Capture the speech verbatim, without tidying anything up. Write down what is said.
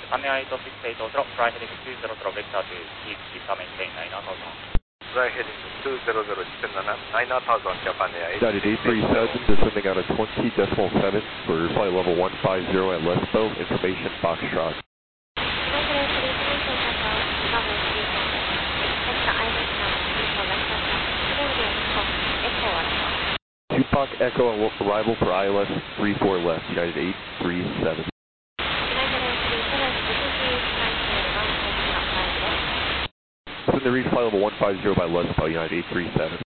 Kameai to six eight zero, fly heading two zero zero vector to keep Japan maintain nine thousand. Fly heading two zero zero, descend nine thousand, Japan Air. United eight three seven, descending out of twenty decimal seven for flight level one five zero at Lesbo, information Foxtrot. Tupac Echo arrival for I L S three four left, United eight three seven. Send the reach flight level one five zero by Lesbo, United eight three seven.